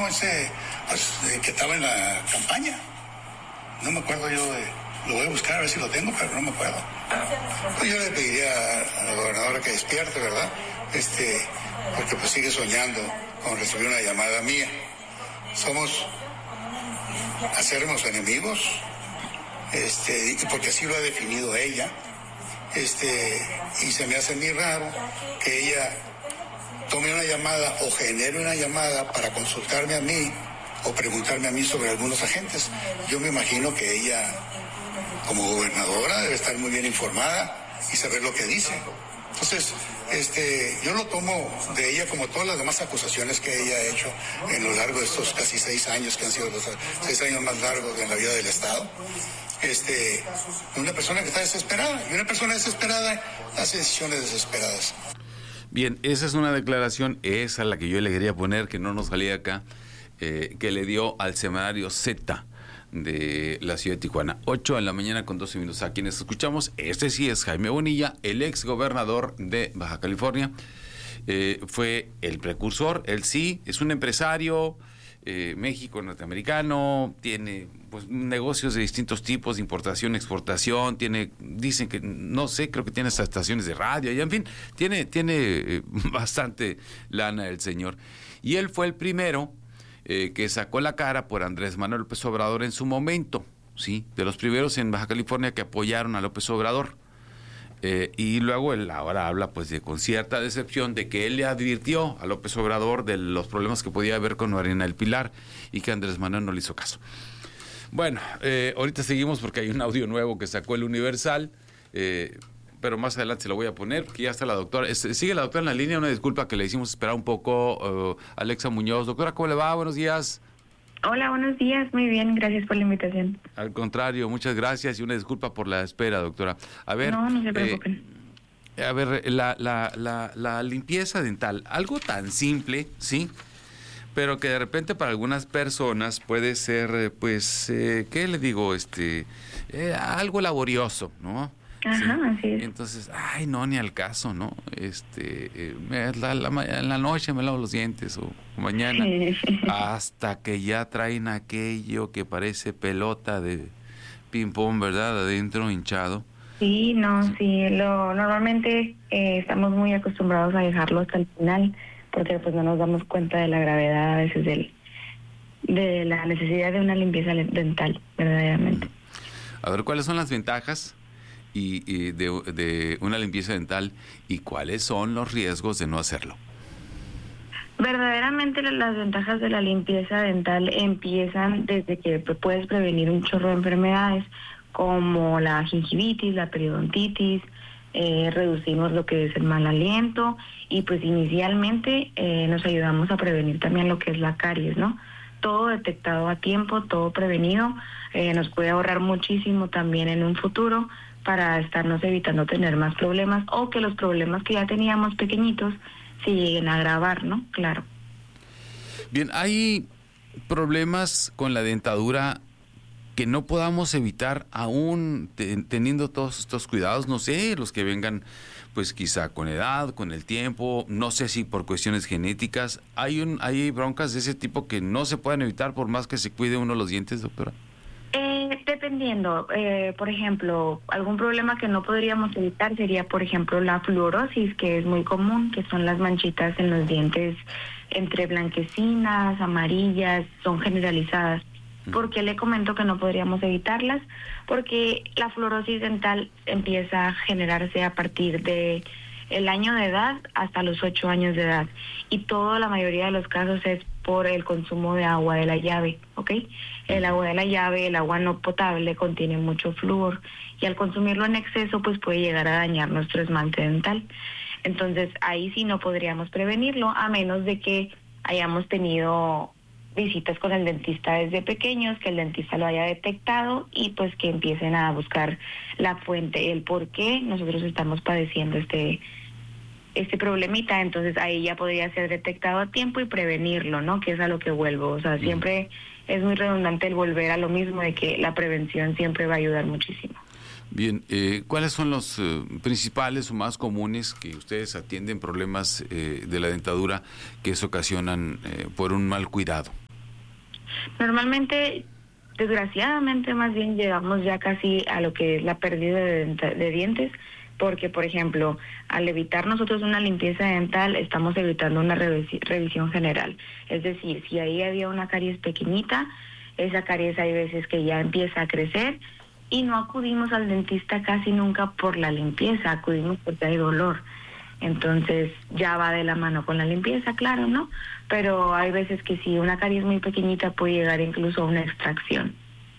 que estaba en la campaña. No me acuerdo yo lo voy a buscar a ver si lo tengo, pero no me acuerdo. Pues yo le pediría a la gobernadora que despierte, ¿verdad? Porque pues sigue soñando con recibir una llamada mía. Somos acérrimos enemigos, porque así lo ha definido ella, y se me hace muy raro que ella tome una llamada o genere una llamada para consultarme a mí o preguntarme a mí sobre algunos agentes. Yo me imagino que ella, como gobernadora, debe estar muy bien informada y saber lo que dice. Entonces, yo lo tomo de ella como todas las demás acusaciones que ella ha hecho en lo largo de estos casi 6 años, que han sido los 6 años más largos en la vida del Estado. Una persona que está desesperada, y una persona desesperada hace decisiones desesperadas. Bien, esa es una declaración, esa la que yo le quería poner, que no nos salía acá, que le dio al semanario Z de la ciudad de Tijuana. 8 de la mañana con 12 minutos. A quienes escuchamos, sí es Jaime Bonilla, el ex gobernador de Baja California. Fue el precursor, él sí, es un empresario, México, norteamericano, tiene pues negocios de distintos tipos, importación, exportación, dicen que, no sé, creo que tiene hasta estaciones de radio, y en fin, tiene bastante lana el señor. Y él fue el primero que sacó la cara por Andrés Manuel López Obrador en su momento, ¿sí? De los primeros en Baja California que apoyaron a López Obrador. Y luego él ahora habla pues con cierta decepción de que él le advirtió a López Obrador de los problemas que podía haber con Mariana del Pilar y que Andrés Manuel no le hizo caso. Bueno, ahorita seguimos porque hay un audio nuevo que sacó el Universal, pero más adelante se lo voy a poner, porque ya está la doctora. Sigue la doctora en la línea, una disculpa que le hicimos esperar un poco, Alexa Muñoz. Doctora, ¿cómo le va? Buenos días. Hola, buenos días, muy bien, gracias por la invitación. Al contrario, muchas gracias y una disculpa por la espera, doctora. A ver, no se preocupen. La limpieza dental, algo tan simple, ¿sí? Pero que de repente para algunas personas puede ser, ¿qué le digo? Algo laborioso, ¿no? Ajá, sí. Así es. Entonces, no, ni al caso, ¿no? En la noche me lavo los dientes o mañana, hasta que ya traen aquello que parece pelota de ping-pong, ¿verdad? Adentro, hinchado. Sí, normalmente estamos muy acostumbrados a dejarlo hasta el final, porque pues no nos damos cuenta de la gravedad a veces de la necesidad de una limpieza dental, verdaderamente. A ver, ¿cuáles son las ventajas y de una limpieza dental y cuáles son los riesgos de no hacerlo? Verdaderamente las ventajas de la limpieza dental empiezan desde que puedes prevenir un chorro de enfermedades como la gingivitis, la periodontitis, reducimos lo que es el mal aliento y pues inicialmente nos ayudamos a prevenir también lo que es la caries, ¿no? Todo detectado a tiempo, todo prevenido, nos puede ahorrar muchísimo también en un futuro para estarnos evitando tener más problemas o que los problemas que ya teníamos pequeñitos se lleguen a agravar, ¿no? Claro. Bien, hay problemas con la dentadura que no podamos evitar aún teniendo todos estos cuidados, no sé, los que vengan pues quizá con edad, con el tiempo, no sé si por cuestiones genéticas, hay broncas de ese tipo que no se pueden evitar por más que se cuide uno los dientes, doctora. Dependiendo, por ejemplo, algún problema que no podríamos evitar sería, por ejemplo, la fluorosis, que es muy común, que son las manchitas en los dientes entre blanquecinas, amarillas, son generalizadas. ¿Por qué le comento que no podríamos evitarlas? Porque la fluorosis dental empieza a generarse a partir de el año de edad hasta los 8 años de edad. Y la mayoría de los casos es por el consumo de agua de la llave, ¿ok? El agua de la llave, el agua no potable, contiene mucho flúor. Y al consumirlo en exceso, pues puede llegar a dañar nuestro esmalte dental. Entonces, ahí sí no podríamos prevenirlo, a menos de que hayamos tenido visitas con el dentista desde pequeños, que el dentista lo haya detectado y pues que empiecen a buscar la fuente, el por qué nosotros estamos padeciendo este problemita. Entonces ahí ya podría ser detectado a tiempo y prevenirlo, ¿no? Que es a lo que vuelvo. O sea, siempre es muy redundante el volver a lo mismo de que la prevención siempre va a ayudar muchísimo. Bien, ¿cuáles son los principales o más comunes que ustedes atienden problemas de la dentadura que se ocasionan por un mal cuidado? Normalmente, desgraciadamente, más bien llegamos ya casi a lo que es la pérdida de dientes, porque, por ejemplo, al evitar nosotros una limpieza dental, estamos evitando una revisión general. Es decir, si ahí había una caries pequeñita, esa caries hay veces que ya empieza a crecer y no acudimos al dentista casi nunca por la limpieza, acudimos porque hay dolor. Entonces ya va de la mano con la limpieza, claro, ¿no? Pero hay veces que si una caries muy pequeñita puede llegar incluso a una extracción.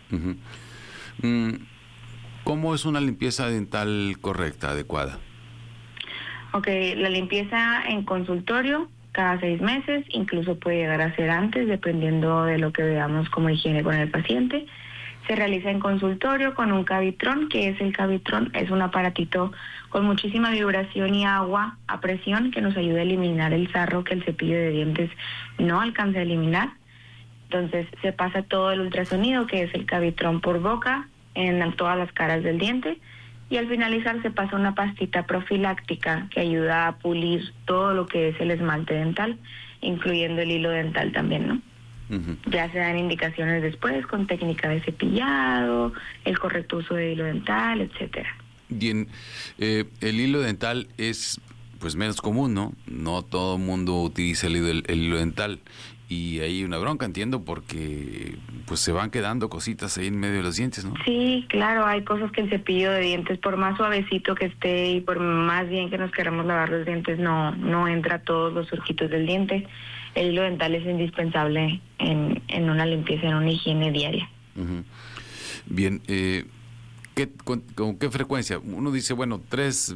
¿Cómo es una limpieza dental correcta, adecuada? Ok, la limpieza en consultorio cada 6 meses, incluso puede llegar a ser antes, dependiendo de lo que veamos como higiene con el paciente. Se realiza en consultorio con un Cavitron, que es el Cavitron, es un aparatito con muchísima vibración y agua a presión que nos ayuda a eliminar el sarro que el cepillo de dientes no alcanza a eliminar. Entonces se pasa todo el ultrasonido, que es el Cavitron por boca, en todas las caras del diente, y al finalizar se pasa una pastita profiláctica que ayuda a pulir todo lo que es el esmalte dental, incluyendo el hilo dental también, ¿no? Ya se dan indicaciones después con técnica de cepillado, el correcto uso de hilo dental, etcétera. Bien, el hilo dental es pues menos común, ¿no? No todo el mundo utiliza el hilo dental. Y hay una bronca, entiendo, porque pues se van quedando cositas ahí en medio de los dientes, ¿no? Sí, claro, hay cosas que el cepillo de dientes, por más suavecito que esté y por más bien que nos queramos lavar los dientes, no entra a todos los surquitos del diente. El hilo dental es indispensable en una limpieza, en una higiene diaria. Bien, ¿con qué frecuencia? Uno dice, bueno, tres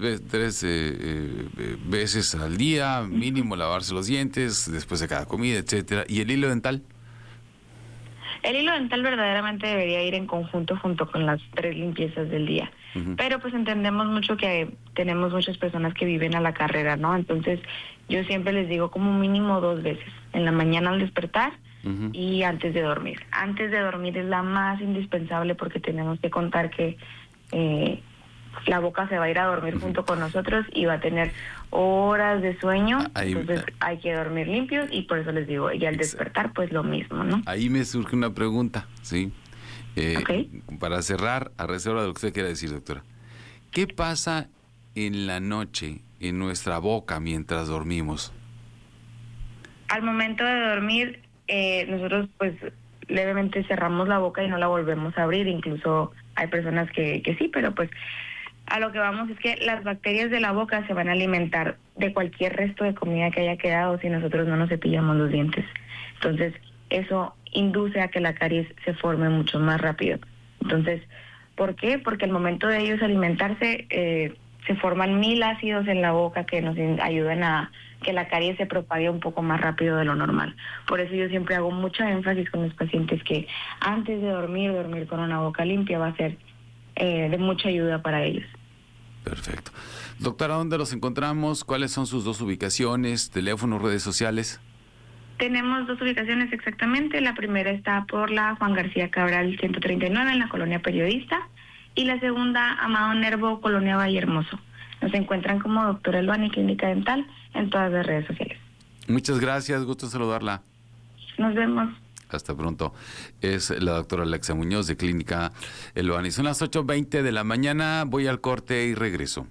veces al día, mínimo lavarse los dientes, después de cada comida, etcétera. ¿Y el hilo dental? El hilo dental verdaderamente debería ir en conjunto junto con las 3 limpiezas del día. Pero pues entendemos mucho que tenemos muchas personas que viven a la carrera, ¿no? Entonces yo siempre les digo como mínimo 2 veces, en la mañana al despertar y antes de dormir. Antes de dormir es la más indispensable porque tenemos que contar que la boca se va a ir a dormir junto con nosotros y va a tener horas de sueño, entonces hay que dormir limpios y por eso les digo, y al despertar pues lo mismo, ¿no? Ahí me surge una pregunta, ¿sí? Para cerrar, a reserva de lo que usted quiera decir, doctora. ¿Qué pasa en la noche en nuestra boca mientras dormimos? Al momento de dormir, nosotros pues levemente cerramos la boca y no la volvemos a abrir, incluso hay personas que sí, pero pues a lo que vamos es que las bacterias de la boca se van a alimentar de cualquier resto de comida que haya quedado si nosotros no nos cepillamos los dientes. Entonces, eso induce a que la caries se forme mucho más rápido. Entonces, ¿por qué? Porque al momento de ellos alimentarse, se forman 1000 ácidos en la boca que nos ayudan a que la caries se propague un poco más rápido de lo normal. Por eso yo siempre hago mucha énfasis con los pacientes que antes de dormir con una boca limpia va a ser de mucha ayuda para ellos. Perfecto. Doctora, ¿dónde los encontramos? ¿Cuáles son sus 2 ubicaciones? ¿Teléfonos, redes sociales? Tenemos 2 ubicaciones exactamente. La primera está por la Juan García Cabral 139 en la Colonia Periodista y la segunda, Amado Nervo, Colonia Valle Hermoso. Nos encuentran como Doctora Elvani Clínica Dental en todas las redes sociales. Muchas gracias, gusto en saludarla. Nos vemos. Hasta pronto. Es la doctora Alexa Muñoz de Clínica Elvani. Son las 8:20 de la mañana. Voy al corte y regreso.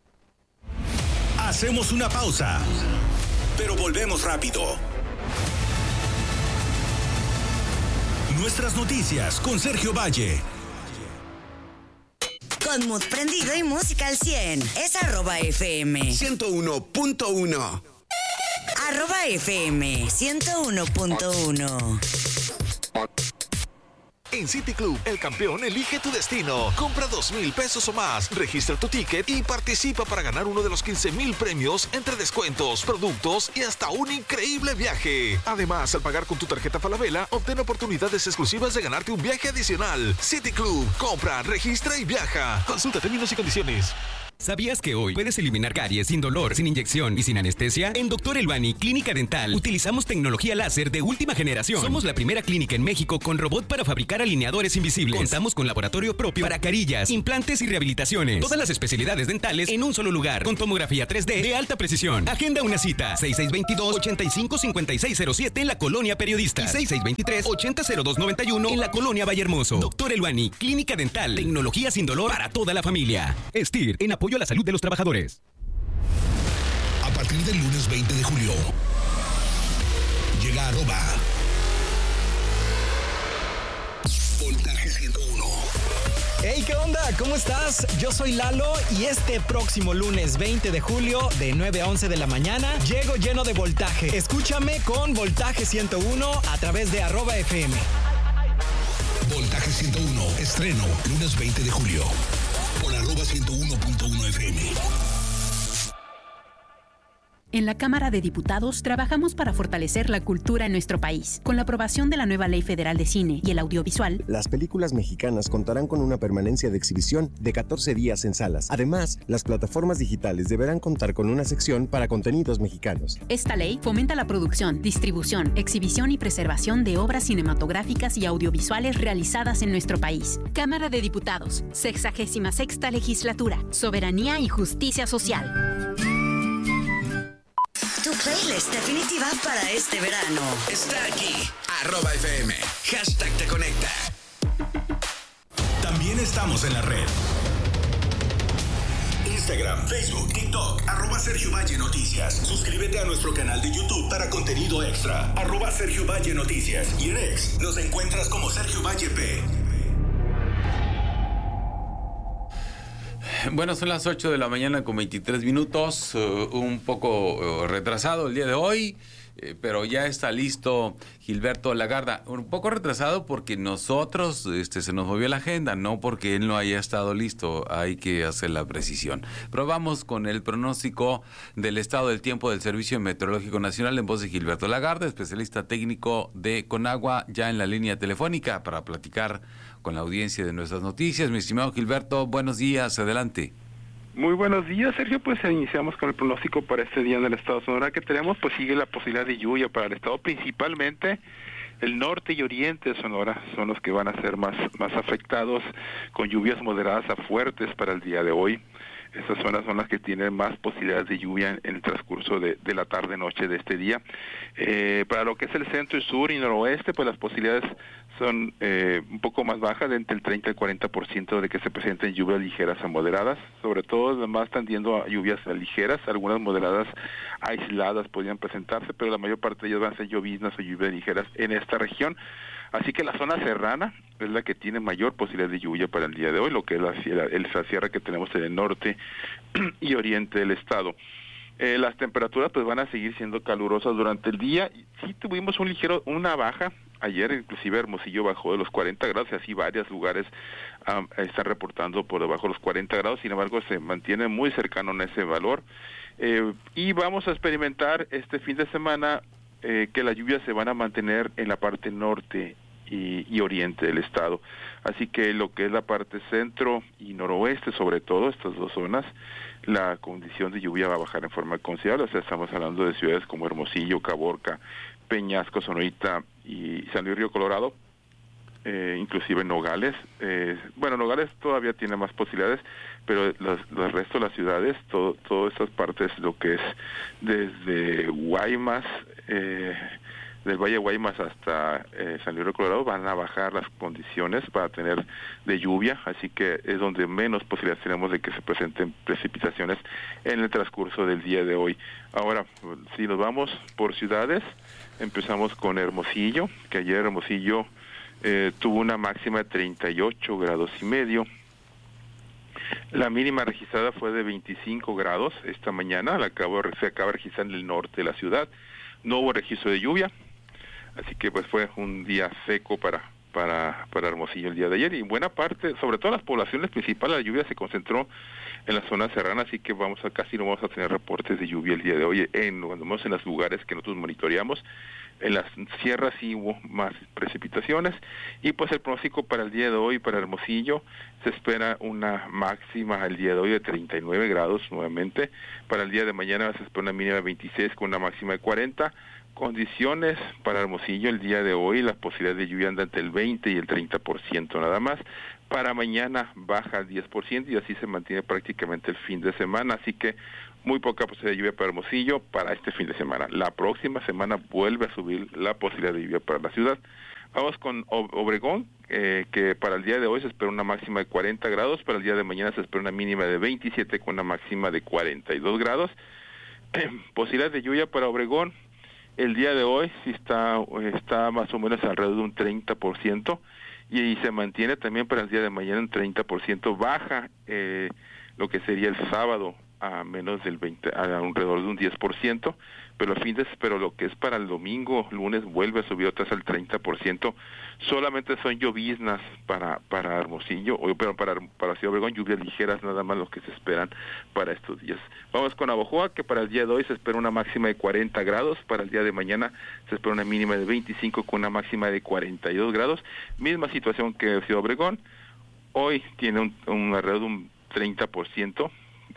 Hacemos una pausa, pero volvemos rápido. Nuestras noticias con Sergio Valle. Con mood prendido y música al 100. Es @FM 101.1. @FM 101.1. En City Club, el campeón elige tu destino. Compra 2,000 pesos o más, registra tu ticket y participa para ganar uno de los 15,000 premios entre descuentos, productos y hasta un increíble viaje. Además, al pagar con tu tarjeta Falabella, obtén oportunidades exclusivas de ganarte un viaje adicional. City Club, compra, registra y viaja. Consulta términos y condiciones. ¿Sabías que hoy puedes eliminar caries sin dolor, sin inyección y sin anestesia? En Dr. Elbani Clínica Dental utilizamos tecnología láser de última generación. Somos la primera clínica en México con robot para fabricar alineadores invisibles. Contamos con laboratorio propio para carillas, implantes y rehabilitaciones. Todas las especialidades dentales en un solo lugar, con tomografía 3D de alta precisión. Agenda una cita, 6622-855607 en la Colonia Periodista y 6623-800291 en la Colonia Vallehermoso. Dr. Elbani Clínica Dental, tecnología sin dolor para toda la familia. STIR, en apoyo a la salud de los trabajadores. A partir del lunes 20 de julio, llega Voltaje 101. Hey, ¿qué onda? ¿Cómo estás? Yo soy Lalo y este próximo lunes 20 de julio, de 9 a 11 de la mañana, llego lleno de voltaje. Escúchame con Voltaje 101 a través de @FM. Voltaje 101, estreno, lunes 20 de julio, por @101.1 FM. En la Cámara de Diputados trabajamos para fortalecer la cultura en nuestro país. Con la aprobación de la nueva Ley Federal de Cine y el Audiovisual, las películas mexicanas contarán con una permanencia de exhibición de 14 días en salas. Además, las plataformas digitales deberán contar con una sección para contenidos mexicanos. Esta ley fomenta la producción, distribución, exhibición y preservación de obras cinematográficas y audiovisuales realizadas en nuestro país. Cámara de Diputados, 66ª Legislatura, Soberanía y Justicia Social. Tu playlist definitiva para este verano está aquí. @FM. #te conecta. También estamos en la red. Instagram, Facebook, TikTok, @Sergio Valle Noticias. Suscríbete a nuestro canal de YouTube para contenido extra. @Sergio Valle Noticias. Y en X nos encuentras como Sergio Valle P. Bueno, son las 8 de la mañana con 23 minutos, un poco retrasado el día de hoy, pero ya está listo Gilberto Lagarda. Un poco retrasado porque nosotros se nos movió la agenda, no porque él no haya estado listo, hay que hacer la precisión. Pero vamos con el pronóstico del estado del tiempo del Servicio Meteorológico Nacional en voz de Gilberto Lagarda, especialista técnico de Conagua, ya en la línea telefónica para platicar con la audiencia de nuestras noticias. Mi estimado Gilberto, buenos días, adelante. Muy buenos días, Sergio. Pues iniciamos con el pronóstico para este día en el estado de Sonora que tenemos. Pues sigue la posibilidad de lluvia para el estado, principalmente el norte y oriente de Sonora son los que van a ser más afectados, con lluvias moderadas a fuertes para el día de hoy. Estas zonas son las que tienen más posibilidades de lluvia en el transcurso de la tarde-noche de este día. Para lo que es el centro y sur y noroeste, pues las posibilidades son un poco más bajas, de entre el 30 y el 40% de que se presenten lluvias ligeras a moderadas, sobre todo además tendiendo a lluvias ligeras, algunas moderadas aisladas podrían presentarse, pero la mayor parte de ellas van a ser lloviznas o lluvias ligeras en esta región. Así que la zona serrana es la que tiene mayor posibilidad de lluvia para el día de hoy, lo que es la sierra que tenemos en el norte y oriente del estado. Las temperaturas pues van a seguir siendo calurosas durante el día. Sí tuvimos una baja ayer, inclusive Hermosillo bajó de los 40 grados, y así varios lugares están reportando por debajo de los 40 grados, sin embargo se mantiene muy cercano en ese valor. Y vamos a experimentar este fin de semana que las lluvias se van a mantener en la parte norte y oriente del estado. Así que lo que es la parte centro y noroeste, sobre todo, estas dos zonas, la condición de lluvia va a bajar en forma considerable. O sea, estamos hablando de ciudades como Hermosillo, Caborca, Peñasco, Sonorita y San Luis Río Colorado, inclusive Nogales. Nogales todavía tiene más posibilidades, pero los restos de las ciudades, todas estas partes, lo que es desde Guaymas, del Valle de Guaymas hasta San Luis Río Colorado, van a bajar las condiciones para tener de lluvia, así que es donde menos posibilidades tenemos de que se presenten precipitaciones en el transcurso del día de hoy. Ahora, si nos vamos por ciudades, empezamos con Hermosillo, que ayer Hermosillo tuvo una máxima de 38 grados y medio. La mínima registrada fue de 25 grados esta mañana, se acaba de registrar en el norte de la ciudad. No hubo registro de lluvia, así que pues fue un día seco para para Hermosillo el día de ayer, y buena parte, sobre todo las poblaciones principales, la lluvia se concentró en la zona serrana, así que casi no vamos a tener reportes de lluvia el día de hoy cuando vemos en los lugares que nosotros monitoreamos. En las sierras sí hubo más precipitaciones, y pues el pronóstico para el día de hoy para Hermosillo se espera una máxima el día de hoy de 39 grados nuevamente. Para el día de mañana se espera una mínima de 26 con una máxima de 40. Condiciones para Hermosillo el día de hoy, la posibilidad de lluvia anda entre el 20 y el 30% nada más. Para mañana baja al 10% y así se mantiene prácticamente el fin de semana, así que muy poca posibilidad de lluvia para Hermosillo para este fin de semana. La próxima semana vuelve a subir la posibilidad de lluvia para la ciudad. Vamos con Obregón, que para el día de hoy se espera una máxima de 40 grados, para el día de mañana se espera una mínima de 27 con una máxima de 42 grados. Posibilidad de lluvia para Obregón, el día de hoy sí está más o menos alrededor de un 30%, y se mantiene también para el día de mañana un 30%, baja lo que sería el sábado a menos del 20, a alrededor de un 10%, pero lo que es para el domingo, lunes, vuelve a subir otra vez al 30%. Solamente son lloviznas para Hermosillo, pero para Ciudad Obregón, lluvias ligeras nada más lo que se esperan para estos días. Vamos con Navojoa, que para el día de hoy se espera una máxima de 40 grados, para el día de mañana se espera una mínima de 25 con una máxima de 42 grados. Misma situación que Ciudad Obregón, hoy tiene un alrededor de un 30%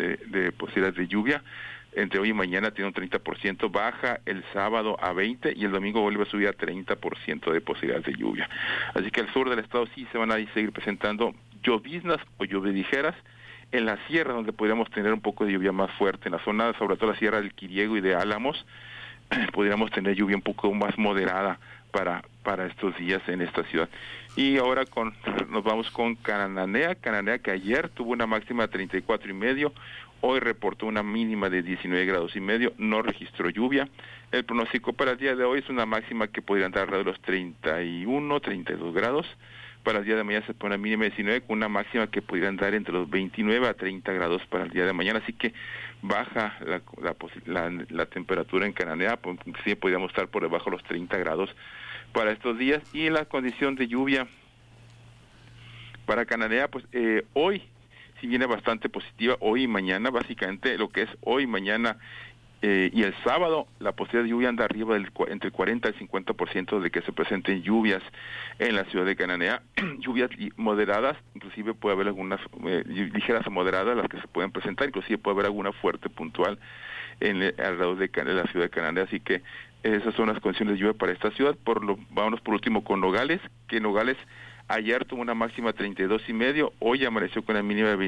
de posibilidades de lluvia. Entre hoy y mañana tiene un 30%, baja el sábado a 20% y el domingo vuelve a subir a 30% de posibilidades de lluvia. Así que al sur del estado sí se van a seguir presentando lloviznas o lluvias ligeras. En la sierra, donde podríamos tener un poco de lluvia más fuerte, en la zona, sobre todo la sierra del Quiriego y de Álamos, podríamos tener lluvia un poco más moderada para estos días en esta ciudad. Y ahora nos vamos con Cananea que ayer tuvo una máxima de 34.5, hoy reportó una mínima de 19 grados y medio, no registró lluvia. El pronóstico para el día de hoy es una máxima que podría andar alrededor de los 31, 32 grados. Para el día de mañana se pone una mínima de 19 con una máxima que podría andar entre los 29 a 30 grados para el día de mañana, así que baja la temperatura en Cananea, sí podríamos estar por debajo de los 30 grados para estos días. Y la condición de lluvia para Cananea, pues hoy sí viene bastante positiva, hoy y mañana, básicamente lo que es hoy, mañana y el sábado, la posibilidad de lluvia anda arriba entre el 40 y el 50% de que se presenten lluvias en la ciudad de Cananea, lluvias moderadas, inclusive puede haber algunas ligeras a moderadas las que se pueden presentar, inclusive puede haber alguna fuerte puntual alrededor de la ciudad de Cananea, así que esas son las condiciones de lluvia para esta ciudad. Vámonos por último con Nogales, que Nogales ayer tuvo una máxima de 32.5, hoy amaneció con una mínima de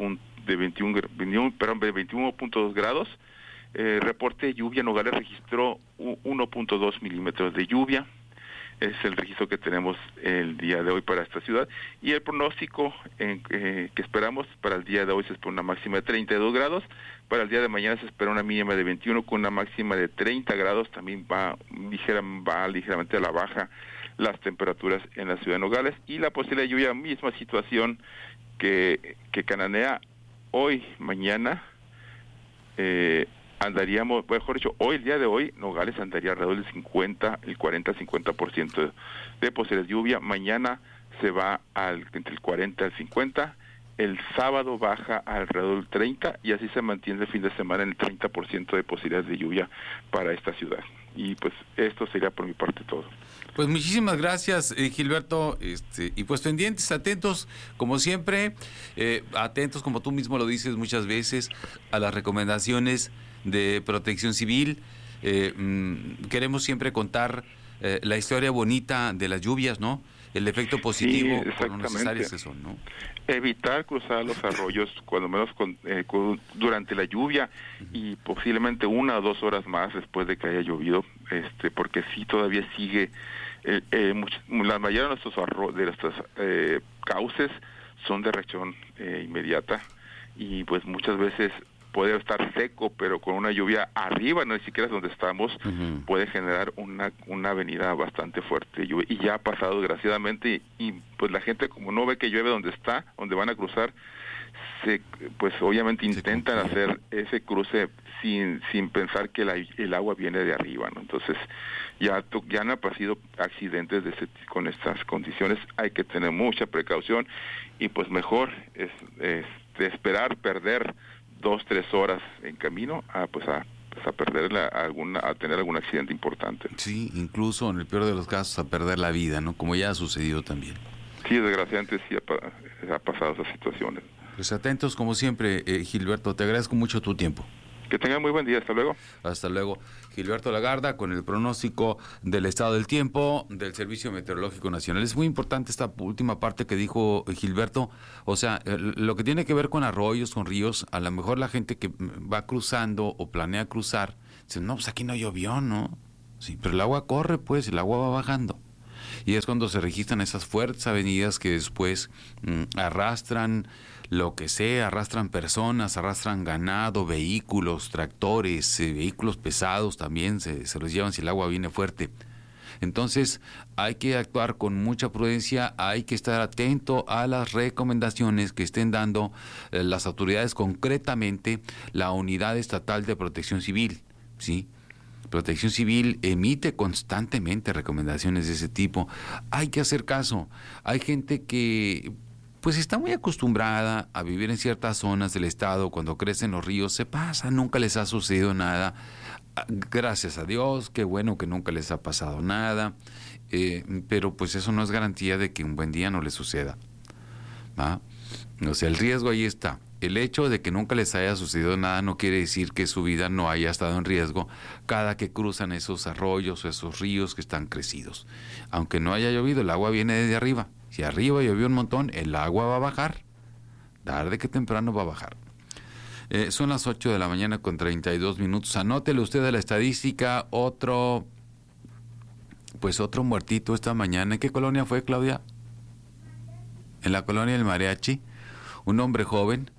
21.2 grados. Reporte de lluvia, Nogales registró 1.2 milímetros de lluvia, es el registro que tenemos el día de hoy para esta ciudad, y el pronóstico que esperamos para el día de hoy se espera una máxima de 32 grados, para el día de mañana se espera una mínima de 21 con una máxima de 30 grados, también va ligeramente a la baja las temperaturas en la ciudad de Nogales, y la posibilidad de lluvia, misma situación que Cananea, hoy, mañana, andaríamos, mejor dicho, hoy, el día de hoy, Nogales andaría alrededor del 40-50% de posibilidad de lluvia. Mañana se va entre el 40 al 50%, el sábado baja alrededor del 30% y así se mantiene el fin de semana en el 30% de posibilidades de lluvia para esta ciudad. Y pues esto sería por mi parte todo. Pues muchísimas gracias, Gilberto, y pues pendientes, atentos, como siempre, atentos, como tú mismo lo dices muchas veces, a las recomendaciones de Protección Civil. Queremos siempre contar la historia bonita de las lluvias, ¿no? El efecto positivo, sí, por lo necesarios que son, ¿no? Evitar cruzar los arroyos, cuando menos durante la lluvia, y posiblemente 1 o 2 horas más después de que haya llovido, porque sí todavía sigue, la mayoría de nuestros cauces son de reacción inmediata, y pues muchas veces puede estar seco, pero con una lluvia arriba, no ni siquiera es donde estamos, puede generar una avenida bastante fuerte de lluvia. Y ya ha pasado desgraciadamente, y pues la gente, como no ve que llueve donde está, donde van a cruzar, pues obviamente intentan hacer ese cruce sin pensar que el agua viene de arriba, ¿no? Entonces ya han aparecido accidentes con estas condiciones. Hay que tener mucha precaución y pues mejor es esperar perder 2-3 horas en camino a perder a tener algún accidente importante. Sí, incluso en el peor de los casos a perder la vida, ¿no? Como ya ha sucedido también. Sí, desgraciadamente sí ha pasado esas situaciones. Pues atentos como siempre, Gilberto, te agradezco mucho tu tiempo. Que tengan muy buen día, hasta luego. Hasta luego. Gilberto Lagarda con el pronóstico del estado del tiempo del Servicio Meteorológico Nacional. Es muy importante esta última parte que dijo Gilberto, o sea, lo que tiene que ver con arroyos, con ríos, a lo mejor la gente que va cruzando o planea cruzar, dice, no, pues aquí no llovió, ¿no? Sí, pero el agua corre, pues, el agua va bajando. Y es cuando se registran esas fuertes avenidas que después arrastran lo que sea, arrastran personas, arrastran ganado, vehículos, tractores, vehículos pesados también se los llevan si el agua viene fuerte. Entonces hay que actuar con mucha prudencia, hay que estar atento a las recomendaciones que estén dando las autoridades, concretamente la Unidad Estatal de Protección Civil, ¿sí? Protección Civil emite constantemente recomendaciones de ese tipo. Hay que hacer caso. Hay gente que pues está muy acostumbrada a vivir en ciertas zonas del estado. Cuando crecen los ríos se pasa, nunca les ha sucedido nada. Gracias a Dios, qué bueno que nunca les ha pasado nada. Pero pues eso no es garantía de que un buen día no les suceda, ¿va? O sea, el riesgo ahí está. El hecho de que nunca les haya sucedido nada no quiere decir que su vida no haya estado en riesgo cada que cruzan esos arroyos o esos ríos que están crecidos. Aunque no haya llovido, el agua viene desde arriba. Si arriba llovió un montón, el agua va a bajar. Tarde que temprano va a bajar. Son las 8 de la mañana con 32 minutos. Anótele usted a la estadística otro muertito esta mañana. ¿En qué colonia fue, Claudia? En la colonia del Mariachi. Un hombre joven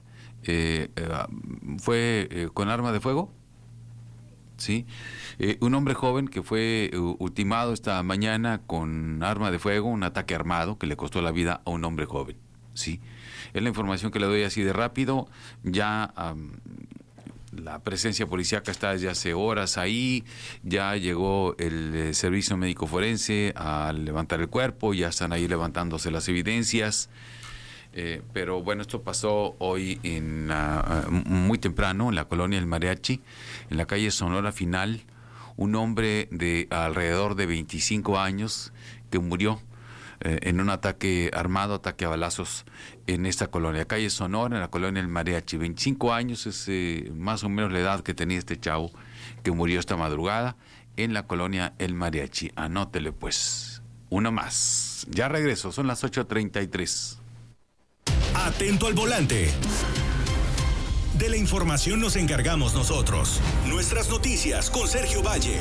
fue con arma de fuego. ¿Sí? Un hombre joven que fue ultimado esta mañana con arma de fuego, un ataque armado que le costó la vida a un hombre joven. ¿Sí? Es la información que le doy así de rápido. Ya la presencia policíaca está desde hace horas ahí. Ya llegó el servicio médico forense a levantar el cuerpo. Ya están ahí levantándose las evidencias. Pero bueno, esto pasó hoy muy temprano en la colonia El Mariachi, en la calle Sonora Final. Un hombre de alrededor de 25 años que murió en un ataque armado, ataque a balazos en esta colonia, calle Sonora, en la colonia El Mariachi. 25 años es más o menos la edad que tenía este chavo que murió esta madrugada en la colonia El Mariachi. Anótele pues, uno más. Ya regreso, son las 8:33. Atento al volante. De la información nos encargamos nosotros. Nuestras noticias con Sergio Valle.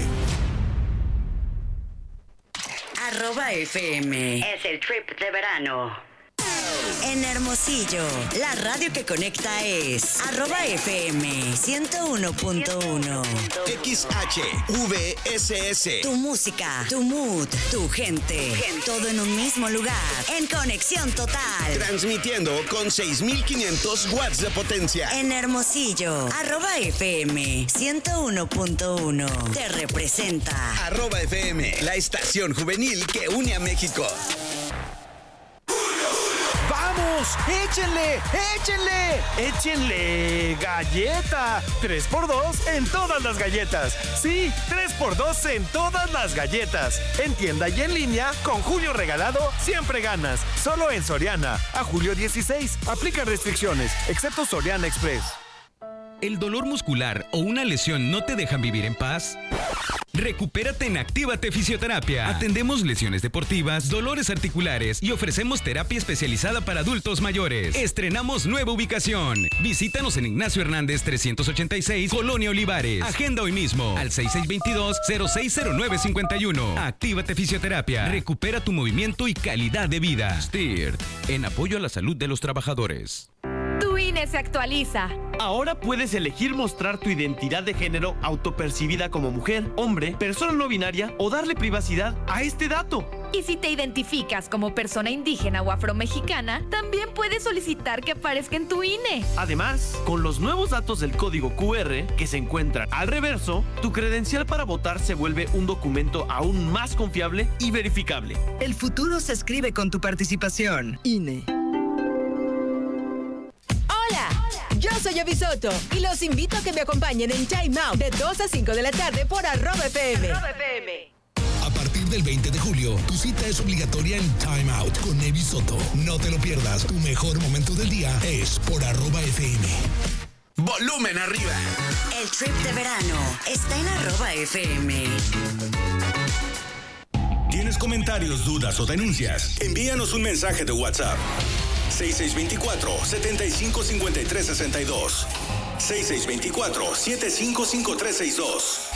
@FM es el trip de verano. En Hermosillo, la radio que conecta es @FM 101.1. XHVSS. Tu música, tu mood, tu gente. Todo en un mismo lugar. En conexión total. Transmitiendo con 6,500 watts de potencia. En Hermosillo, @FM 101.1. Te representa. @FM, la estación juvenil que une a México. ¡Vamos! ¡Échenle! ¡Échenle! ¡Échenle! ¡Galleta! 3x2 en todas las galletas. Sí, 3x2 en todas las galletas. En tienda y en línea, con Julio Regalado, siempre ganas. Solo en Soriana. A julio 16. Aplica restricciones, excepto Soriana Express. ¿El dolor muscular o una lesión no te dejan vivir en paz? Recupérate en Actívate Fisioterapia. Atendemos lesiones deportivas, dolores articulares y ofrecemos terapia especializada para adultos mayores. Estrenamos nueva ubicación. Visítanos en Ignacio Hernández 386, Colonia Olivares. Agenda hoy mismo al 6622-060951. Actívate Fisioterapia. Recupera tu movimiento y calidad de vida. STIRT, en apoyo a la salud de los trabajadores. Tu INE se actualiza. Ahora puedes elegir mostrar tu identidad de género autopercibida como mujer, hombre, persona no binaria o darle privacidad a este dato. Y si te identificas como persona indígena o afromexicana, también puedes solicitar que aparezca en tu INE. Además, con los nuevos datos del código QR que se encuentran al reverso, tu credencial para votar se vuelve un documento aún más confiable y verificable. El futuro se escribe con tu participación. INE. Hola, yo soy Avisoto y los invito a que me acompañen en Time Out de 2 a 5 de la tarde por @FM. A partir del 20 de julio, tu cita es obligatoria en Time Out con Evi Soto. No te lo pierdas. Tu mejor momento del día es por @FM. Volumen arriba. El trip de verano está en @FM. ¿Tienes comentarios, dudas o denuncias? Envíanos un mensaje de WhatsApp. 6624-755362. 6624-755362.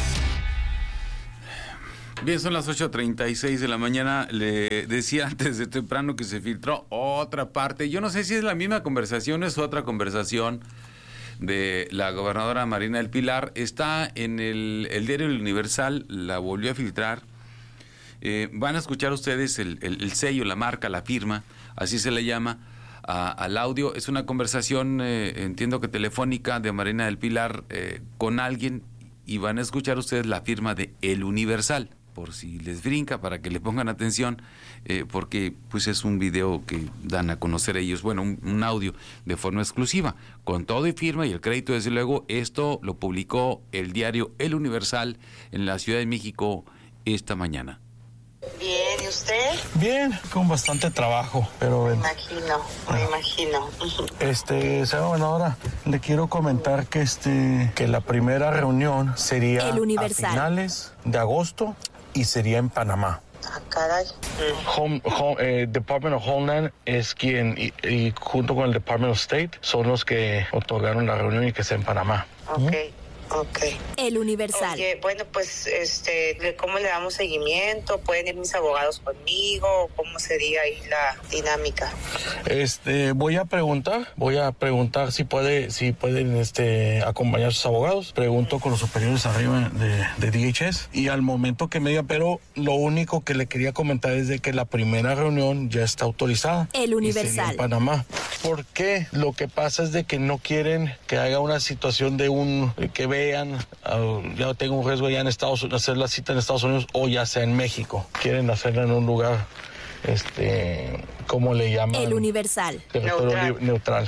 Bien, son las 8:36 de la mañana. Le decía antes de temprano que se filtró otra parte. Yo no sé si es la misma conversación, es otra conversación de la gobernadora Marina del Pilar. Está en el diario El Universal, la volvió a filtrar. Van a escuchar ustedes el sello, la marca, la firma, así se le llama al audio. Es una conversación, entiendo que telefónica, de Marina del Pilar con alguien, y van a escuchar ustedes la firma de El Universal, por si les brinca, para que le pongan atención, porque pues es un video que dan a conocer ellos, bueno, un audio de forma exclusiva, con todo y firma y el crédito, desde luego. Esto lo publicó el diario El Universal en la Ciudad de México esta mañana. Bien, ¿y usted? Bien, con bastante trabajo, pero... Me imagino. Señora gobernadora, le quiero comentar que la primera reunión sería a finales de agosto y sería en Panamá. Ah, caray. Department of Homeland es quien, y junto con el Department of State, son los que otorgaron la reunión y que sea en Panamá. Ok. El Universal. Oye, bueno, pues, ¿cómo le damos seguimiento? ¿Pueden ir mis abogados conmigo? ¿Cómo sería ahí la dinámica? Voy a preguntar si pueden acompañar a sus abogados. Pregunto con los superiores arriba de DHS, y al momento que me diga, pero lo único que le quería comentar es de que la primera reunión ya está autorizada. El Universal. En Panamá. ¿Por qué? Lo que pasa es de que no quieren que haga una situación de que vean, ya tengo un riesgo ya en Estados Unidos, hacer la cita en Estados Unidos o ya sea en México. Quieren hacerla en un lugar, ¿cómo le llaman? El Universal. Territorio neutral.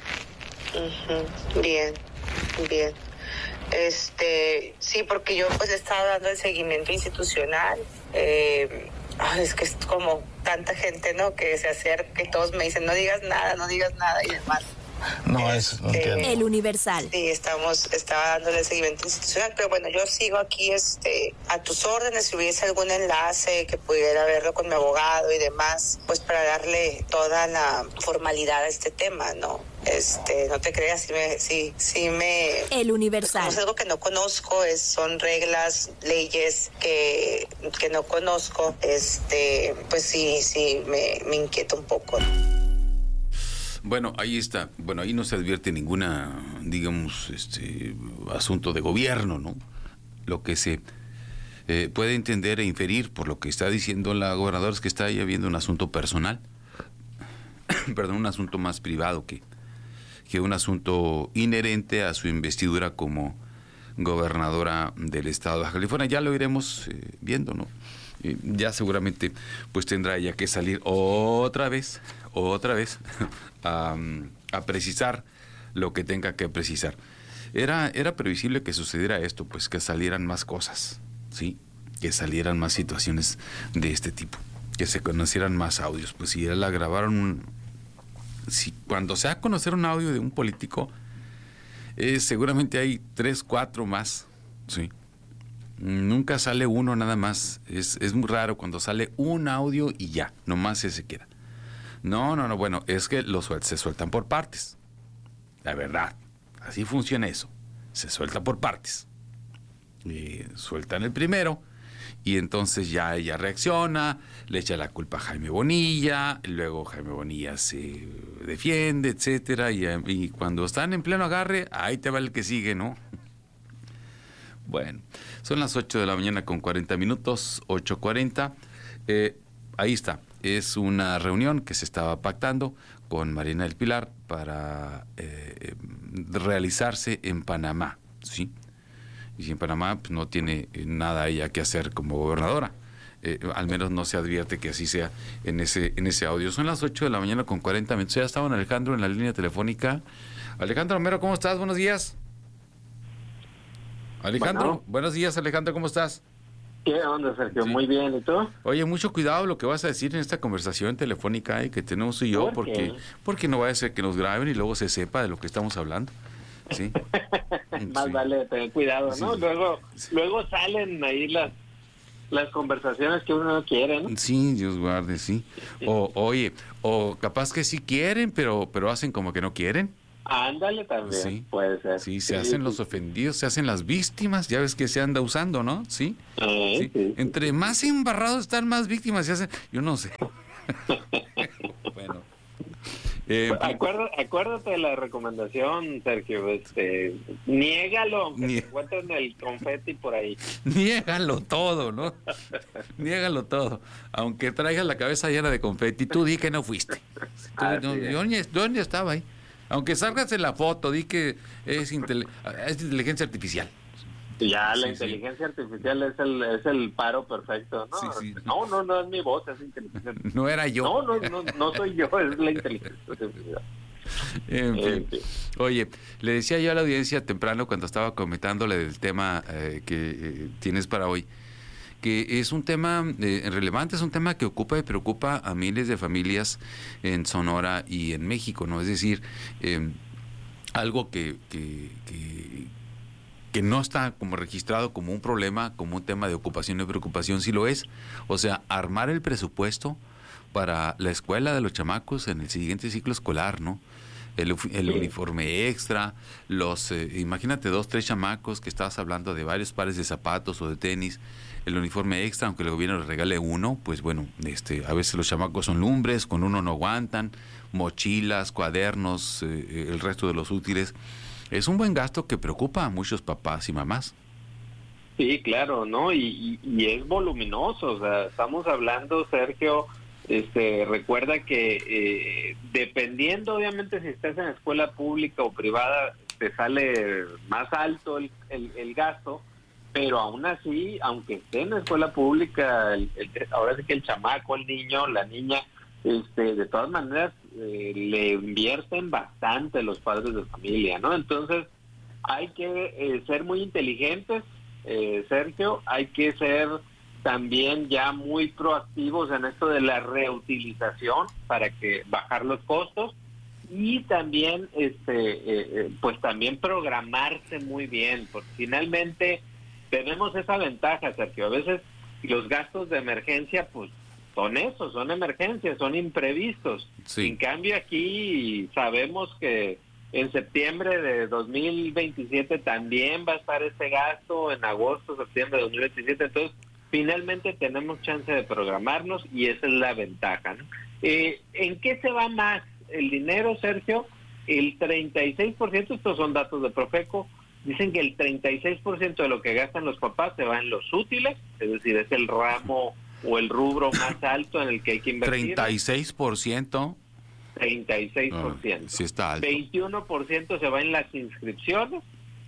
Bien. Sí, porque yo pues he estado dando el seguimiento institucional. Es que es como tanta gente, ¿no? Que se acerca y todos me dicen, no digas nada y demás. No, eso no entiendo. El Universal. Sí, estaba dándole seguimiento institucional, pero bueno, yo sigo aquí a tus órdenes. Si hubiese algún enlace que pudiera verlo con mi abogado y demás, pues para darle toda la formalidad a este tema, ¿no? No te creas, sí me... El Universal. Como es algo que no conozco, son reglas, leyes que no conozco, pues sí me inquieta un poco. Bueno, ahí está. Bueno, ahí no se advierte ninguna, digamos, asunto de gobierno, ¿no? Lo que se puede entender e inferir por lo que está diciendo la gobernadora es que está ahí habiendo un asunto personal, perdón, un asunto más privado que un asunto inherente a su investidura como gobernadora del estado de Baja California. Ya lo iremos viendo, ¿no? Ya seguramente pues tendrá ella que salir otra vez a precisar lo que tenga que precisar. Era previsible que sucediera esto, pues que salieran más cosas, ¿sí? Que salieran más situaciones de este tipo, que se conocieran más audios. Pues si la grabaron, cuando se va a conocer un audio de un político, seguramente hay 3, 4 más, ¿sí? Nunca sale uno nada más. Es muy raro cuando sale un audio y ya, nomás ese queda. No, bueno, es que se sueltan por partes. La verdad, así funciona eso. Se suelta por partes. Sueltan el primero Y entonces ya ella reacciona, le echa la culpa a Jaime Bonilla, luego Jaime Bonilla se defiende, etcétera, y cuando están en pleno agarre, ahí te va el que sigue, ¿no? Bueno, son las 8 de la mañana con 40 minutos, 8:40. Ahí está, es una reunión que se estaba pactando con Marina del Pilar para realizarse en Panamá, ¿sí? Y si en Panamá pues, no tiene nada ella que hacer como gobernadora. Al menos no se advierte que así sea en ese audio. Son las 8 de la mañana con 40 minutos. Ya estaba Alejandro en la línea telefónica. Alejandro Romero, ¿cómo estás? Buenos días. Alejandro, bueno. Buenos días, Alejandro, ¿cómo estás? ¿Qué onda, Sergio? Sí. Muy bien, ¿y tú? Oye, mucho cuidado lo que vas a decir en esta conversación telefónica que tenemos tú y yo, porque no vaya a ser que nos graben y luego se sepa de lo que estamos hablando. Sí. Más vale tener cuidado, ¿no? Sí. Luego salen ahí las conversaciones que uno no quiere, ¿no? Sí, Dios guarde, sí. O capaz que sí quieren, pero hacen como que no quieren. Ándale también, sí. Puede ser. Sí, se hacen los ofendidos, se hacen las víctimas, ya ves que se anda usando, ¿no? Sí. Sí. Entre más embarrados están, más víctimas se hacen. Yo no sé. Bueno. Acuérdate de la recomendación, Sergio, niégalo, aunque te encuentren el confeti por ahí. Niégalo todo, ¿no? Niégalo todo, aunque traigas la cabeza llena de confeti, tú di que no fuiste. Yo ni estaba ahí. Aunque salgas en la foto, di que es inteligencia artificial. Ya, la inteligencia artificial es el paro perfecto, ¿no? Sí. No es mi voz, es inteligencia artificial. No era yo. No soy yo, es la inteligencia artificial. En fin. Oye, le decía yo a la audiencia temprano cuando estaba comentándole del tema que tienes para hoy, que es un tema relevante, es un tema que ocupa y preocupa a miles de familias en Sonora y en México, ¿no? Es decir, algo que no está como registrado como un problema, como un tema de ocupación y preocupación, sí lo es. O sea, armar el presupuesto para la escuela de los chamacos en el siguiente ciclo escolar, ¿no? El uniforme extra, imagínate 2, 3 chamacos que estabas hablando de varios pares de zapatos o de tenis, el uniforme extra, aunque el gobierno les regale uno, pues bueno, a veces los chamacos son lumbres, con uno no aguantan, mochilas, cuadernos, el resto de los útiles. Es un buen gasto que preocupa a muchos papás y mamás. Sí, claro, ¿no? Y es voluminoso, o sea, estamos hablando, Sergio, recuerda que dependiendo, obviamente, si estás en escuela pública o privada, te sale más alto el gasto, pero aún así, aunque esté en escuela pública, ahora sí que el chamaco, el niño, la niña, de todas maneras, le invierten bastante los padres de familia, ¿no? Entonces, hay que ser muy inteligentes, Sergio, hay que ser también ya muy proactivos en esto de la reutilización para que bajar los costos y también, pues también programarse muy bien, porque finalmente tenemos esa ventaja, Sergio, a veces los gastos de emergencia, pues, son emergencias, son imprevistos. Sí. En cambio aquí sabemos que en septiembre de 2027 también va a estar ese gasto, en agosto, septiembre de 2027, entonces finalmente tenemos chance de programarnos y esa es la ventaja, ¿no? ¿En qué se va más el dinero, Sergio? El 36%, estos son datos de Profeco, dicen que el 36% de lo que gastan los papás se va en los útiles, es decir, es el ramo o el rubro más alto en el que hay que invertir. 36%. 36%. Sí está alto. 21% se va en las inscripciones,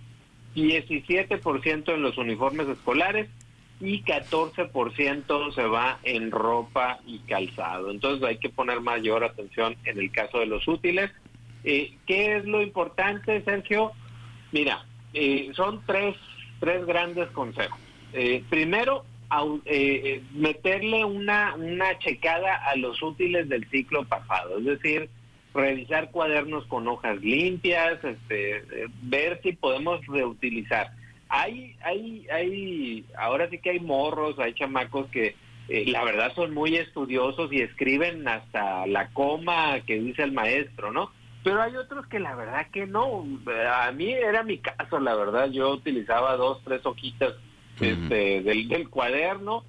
17% en los uniformes escolares y 14% se va en ropa y calzado. Entonces hay que poner mayor atención en el caso de los útiles. ¿Qué es lo importante, Sergio? Mira, son tres grandes consejos. Primero, meterle una checada a los útiles del ciclo pasado, es decir, revisar cuadernos con hojas limpias, ver si podemos reutilizar. Ahora sí que hay morros, hay chamacos que la verdad son muy estudiosos y escriben hasta la coma que dice el maestro, ¿no? Pero hay otros que la verdad que no. A mí era mi caso, la verdad, yo utilizaba 2, 3 hojitas del cuaderno,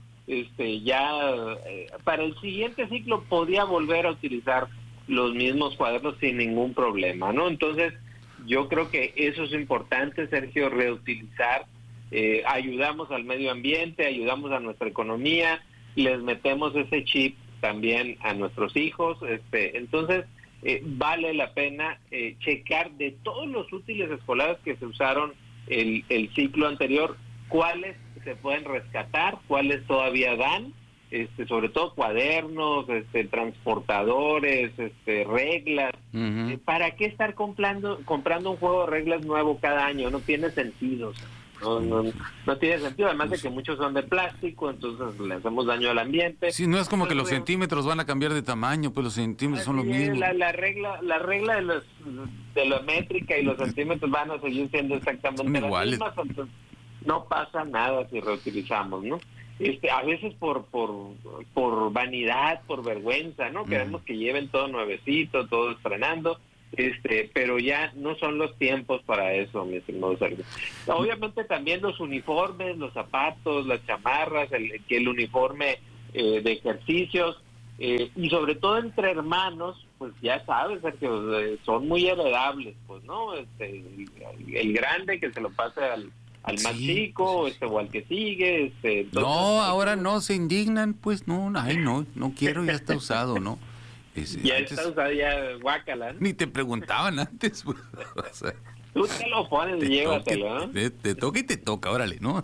para el siguiente ciclo podía volver a utilizar los mismos cuadernos sin ningún problema, ¿no? Entonces, yo creo que eso es importante, Sergio, reutilizar. Ayudamos al medio ambiente, ayudamos a nuestra economía, les metemos ese chip también a nuestros hijos, entonces vale la pena checar de todos los útiles escolares que se usaron el ciclo anterior, cuáles se pueden rescatar, cuáles todavía dan, sobre todo cuadernos, transportadores, reglas. ¿Para qué estar comprando un juego de reglas nuevo cada año? No tiene sentido. No tiene sentido, además de que muchos son de plástico, entonces le hacemos daño al ambiente. Sí, no es como que los centímetros van a cambiar de tamaño, pues los centímetros son los mismos. La regla de la métrica y los centímetros van a seguir siendo exactamente las mismas, entonces no pasa nada si reutilizamos, ¿no? A veces por vanidad, por vergüenza, ¿no? Queremos que lleven todo nuevecito, todo estrenando. Pero ya no son los tiempos para eso, mi estimado Sergio. Obviamente también los uniformes, los zapatos, las chamarras, el uniforme de ejercicios, y sobre todo entre hermanos, pues ya sabes, Sergio, son muy heredables, pues, ¿no? El grande que se lo pase al más chico, o al que sigue, entonces, no, ahora no se indignan, pues, no quiero, ya está usado, ¿no? Ya está usado, ya guácala, ¿no? Ni te preguntaban antes, pues. O sea, tú te lo pones y llévatelo, ¿no? Te toca y te toca, órale, ¿no?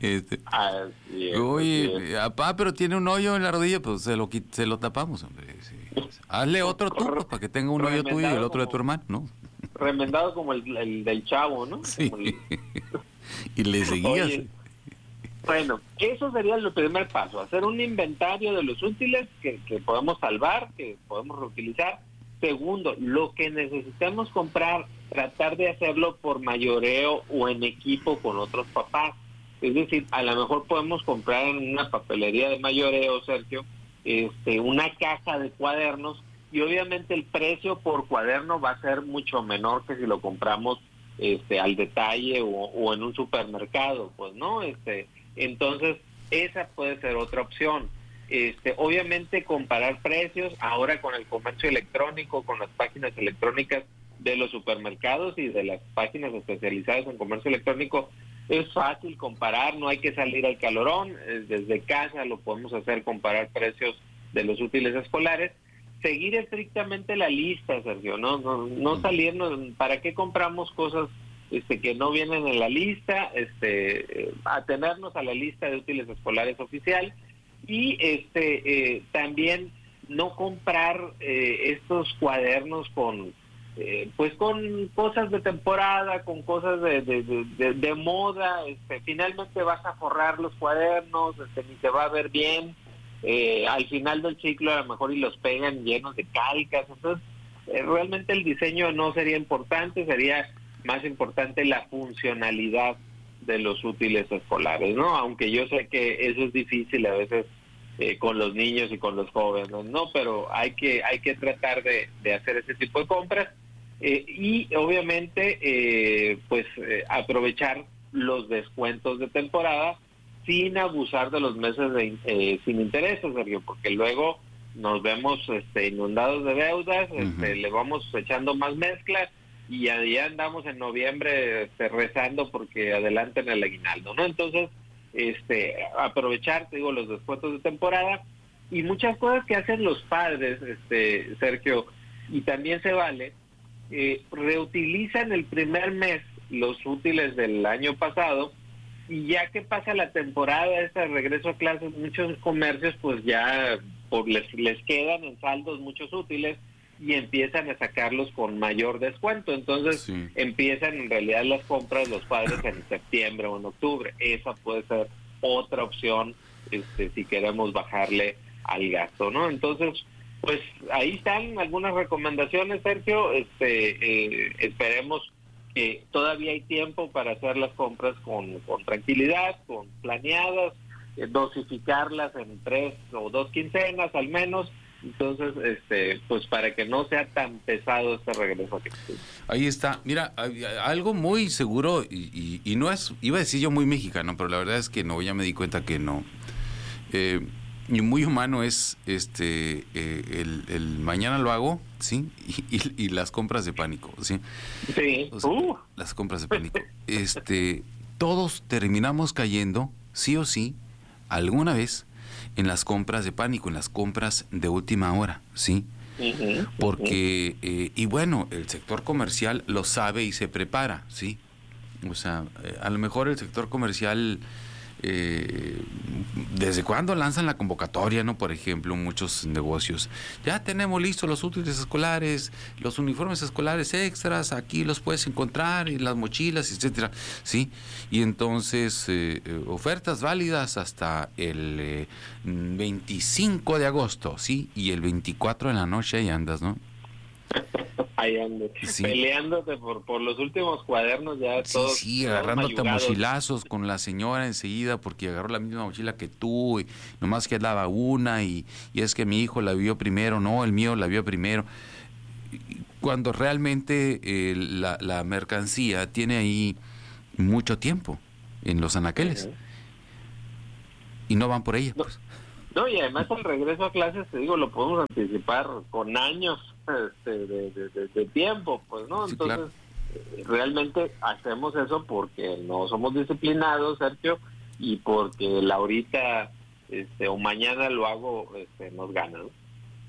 Oye, papá, pero tiene un hoyo en la rodilla, pues se lo tapamos, hombre. Sí. Hazle otro tú, pues, para que tenga un hoyo tuyo y el otro de tu hermano, ¿no? Remendado como el del Chavo, ¿no? Sí. Y le seguías. Oye, bueno, eso sería el primer paso, hacer un inventario de los útiles que podemos salvar, que podemos reutilizar. Segundo, lo que necesitemos comprar, tratar de hacerlo por mayoreo o en equipo con otros papás. Es decir, a lo mejor podemos comprar en una papelería de mayoreo, Sergio, una caja de cuadernos, y obviamente el precio por cuaderno va a ser mucho menor que si lo compramos al detalle o en un supermercado, pues, ¿no? Entonces, esa puede ser otra opción. Obviamente comparar precios ahora con el comercio electrónico, con las páginas electrónicas de los supermercados y de las páginas especializadas en comercio electrónico, es fácil comparar, no hay que salir al calorón, desde casa lo podemos hacer, comparar precios de los útiles escolares, seguir estrictamente la lista, Sergio, no salirnos. ¿Para qué compramos cosas que no vienen en la lista? Atenernos a la lista de útiles escolares oficial, y también no comprar estos cuadernos con cosas de temporada, con cosas de moda. Finalmente vas a forrar los cuadernos, ni te va a ver bien. Al final del ciclo a lo mejor y los pegan llenos de calcas. Entonces realmente el diseño no sería importante, sería más importante la funcionalidad de los útiles escolares, ¿no? Aunque yo sé que eso es difícil a veces con los niños y con los jóvenes, ¿no? Pero hay que tratar de hacer ese tipo de compras, y obviamente aprovechar los descuentos de temporada sin abusar de los meses sin intereses, Sergio, porque luego nos vemos inundados de deudas, le vamos echando más mezclas y ya andamos en noviembre rezando porque adelanten el aguinaldo, ¿no? Entonces, aprovechar, te digo, los descuentos de temporada y muchas cosas que hacen los padres, Sergio, y también se vale, reutilizan el primer mes los útiles del año pasado, y ya que pasa la temporada esta de regreso a clases, muchos comercios pues ya les quedan en saldos muchos útiles y empiezan a sacarlos con mayor descuento. Entonces empiezan en realidad las compras los padres en septiembre o en octubre. Esa puede ser otra opción si queremos bajarle al gasto, ¿no? Entonces, pues ahí están algunas recomendaciones, Sergio. Esperemos que todavía hay tiempo para hacer las compras con tranquilidad, con planeadas, dosificarlas en 3 o 2 quincenas al menos, Entonces, pues para que no sea tan pesado este regreso. Ahí está. Mira, algo muy seguro y no es, iba a decir yo muy mexicano, pero la verdad es que no, ya me di cuenta que no. Y muy humano es el mañana lo hago, ¿sí? Y las compras de pánico, ¿sí? Sí. O sea, las compras de pánico. Todos terminamos cayendo, sí o sí, alguna vez, en las compras de pánico, en las compras de última hora, ¿sí? Porque, y bueno, el sector comercial lo sabe y se prepara, ¿sí? O sea, a lo mejor el sector comercial, ¿desde cuándo lanzan la convocatoria, no? Por ejemplo, muchos negocios. Ya tenemos listos los útiles escolares, los uniformes escolares extras, aquí los puedes encontrar, y las mochilas, etcétera, ¿sí? Y entonces, ofertas válidas hasta el 25 de agosto, ¿sí? Y el 24 de la noche ahí andas, ¿no? Ahí andas, sí. Peleándote por los últimos cuadernos ya todos. Sí, agarrándote a mochilazos con la señora enseguida porque agarró la misma mochila que tú y nomás que daba una y es que mi hijo la vio primero, no, el mío la vio primero. Cuando realmente la mercancía tiene ahí mucho tiempo en los anaqueles y no van por ella, pues. No, y además el regreso a clases, te digo, lo podemos anticipar con años de tiempo, pues, ¿no? Sí, entonces, claro. Realmente hacemos eso porque no somos disciplinados, Sergio, y porque la ahorita o mañana lo hago, nos gana, ¿no?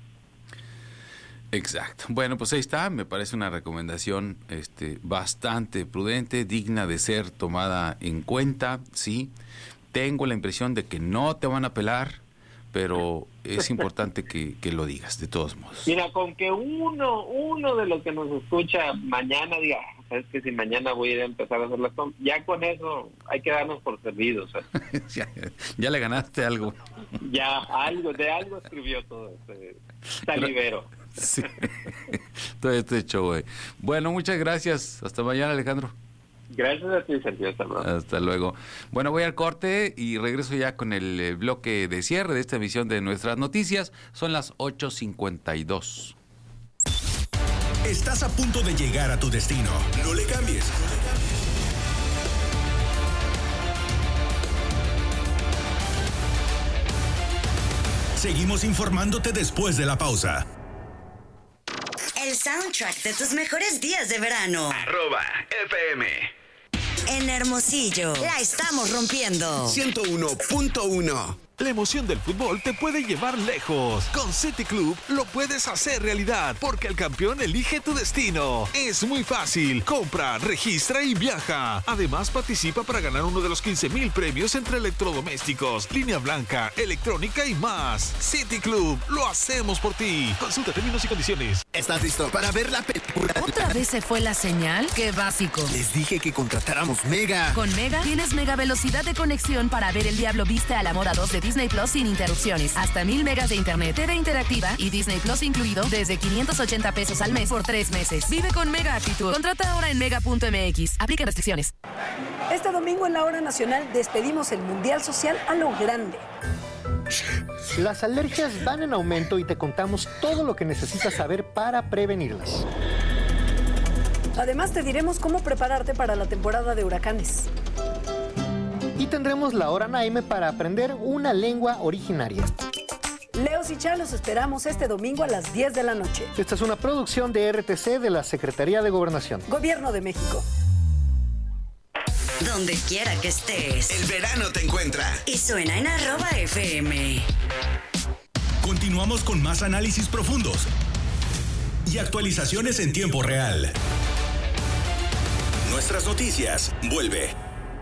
Exacto. Bueno, pues ahí está, me parece una recomendación bastante prudente, digna de ser tomada en cuenta, ¿sí? Tengo la impresión de que no te van a pelar, pero es importante que lo digas, de todos modos. Mira, con que uno de los que nos escucha mañana diga, es que si mañana voy a ir a empezar a hacer las compras, ya con eso hay que darnos por servidos. ya le ganaste algo. Ya, de algo escribió todo salivero. Sí, todo este show, güey. Bueno, muchas gracias. Hasta mañana, Alejandro. Gracias a ti, Sergio. Hasta luego. Bueno, voy al corte y regreso ya con el bloque de cierre de esta emisión de Nuestras Noticias. Son las 8:52. Estás a punto de llegar a tu destino. No le cambies. Seguimos informándote después de la pausa. El soundtrack de tus mejores días de verano. @FM. En Hermosillo, la estamos rompiendo. 101.1. La emoción del fútbol te puede llevar lejos. Con City Club lo puedes hacer realidad, porque el campeón elige tu destino. Es muy fácil. Compra, registra y viaja. Además, participa para ganar uno de los 15,000 premios entre electrodomésticos, línea blanca, electrónica y más. City Club, lo hacemos por ti. Consulta términos y condiciones. ¿Estás listo para ver la película? ¿Otra vez se fue la señal? ¡Qué básico! Les dije que contratáramos Mega. Con Mega tienes mega velocidad de conexión para ver El Diablo Viste a la Moda 2 de Disney Plus sin interrupciones. Hasta 1000 megas de internet, TV interactiva y Disney Plus incluido desde 580 pesos al mes por 3 meses. Vive con Mega Actitud. Contrata ahora en mega.mx. Aplica restricciones. Este domingo en la Hora Nacional despedimos el Mundial Social a lo grande. Las alergias van en aumento y te contamos todo lo que necesitas saber para prevenirlas. Además te diremos cómo prepararte para la temporada de huracanes. Y tendremos la Hora Naime para aprender una lengua originaria. Leos y Chalos esperamos este domingo a las 10 de la noche. Esta es una producción de RTC de la Secretaría de Gobernación. Gobierno de México. Donde quiera que estés. El verano te encuentra. Y suena en @FM. Continuamos con más análisis profundos y actualizaciones en tiempo real. Nuestras Noticias vuelve.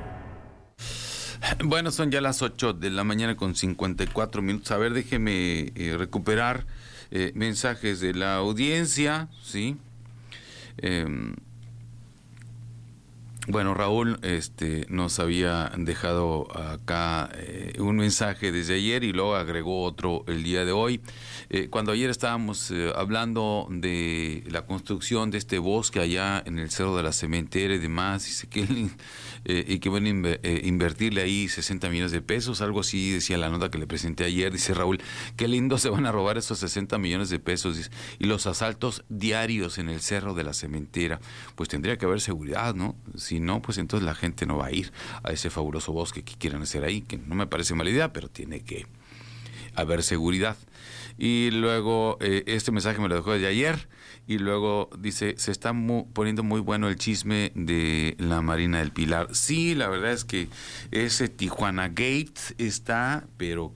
Bueno, son ya las 8 de la mañana con 54 minutos. A ver, déjeme recuperar mensajes de la audiencia, ¿sí? Bueno, Raúl nos había dejado acá un mensaje desde ayer y luego agregó otro el día de hoy. Cuando ayer estábamos hablando de la construcción de este bosque allá en el Cerro de la Cementera y demás, dice que van a invertirle ahí 60 millones de pesos, algo así decía la nota que le presenté ayer. Dice Raúl, qué lindo se van a robar esos 60 millones de pesos. Dice, y los asaltos diarios en el Cerro de la Cementera, pues tendría que haber seguridad, ¿no? Si no, pues entonces la gente no va a ir a ese fabuloso bosque que quieren hacer ahí, que no me parece mala idea, pero tiene que haber seguridad. Y luego este mensaje me lo dejó desde ayer y luego dice, se está poniendo muy bueno el chisme de la Marina del Pilar. Sí, la verdad es que ese Tijuana Gate está, pero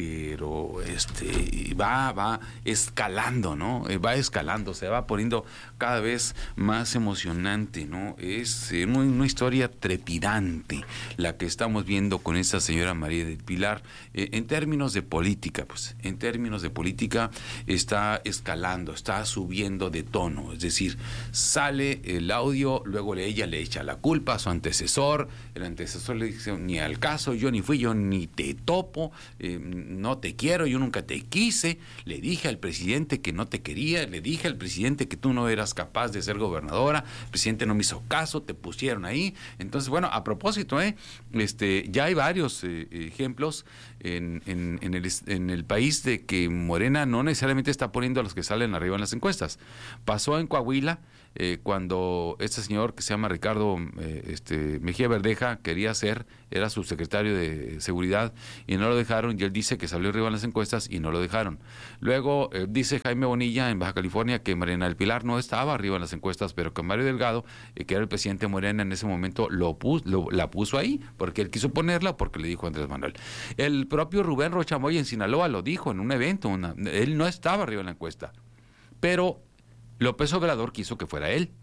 va escalando, ¿no? Va escalando, se va poniendo cada vez más emocionante, ¿no? Es una historia trepidante la que estamos viendo con esta señora María del Pilar. En términos de política, pues, en términos de política está escalando, está subiendo de tono, es decir, sale el audio, luego ella le echa la culpa a su antecesor, el antecesor le dice, ni al caso, yo ni fui, yo ni te topo, no te quiero, yo nunca te quise, le dije al presidente que no te quería, le dije al presidente que tú no eras capaz de ser gobernadora, el presidente no me hizo caso, te pusieron ahí. Entonces, bueno, a propósito, ya hay varios ejemplos en el país de que Morena no necesariamente está poniendo a los que salen arriba en las encuestas. Pasó en Coahuila, cuando este señor que se llama Ricardo Mejía Verdeja era subsecretario de Seguridad y no lo dejaron, y él dice que salió arriba en las encuestas y no lo dejaron. Luego dice Jaime Bonilla en Baja California que Mariana del Pilar no estaba arriba en las encuestas, pero que Mario Delgado, que era el presidente de Morena en ese momento, la puso ahí, porque él quiso ponerla, porque le dijo Andrés Manuel. El propio Rubén Rochamoy en Sinaloa lo dijo en un evento, él no estaba arriba en la encuesta, pero López Obrador quiso que fuera él.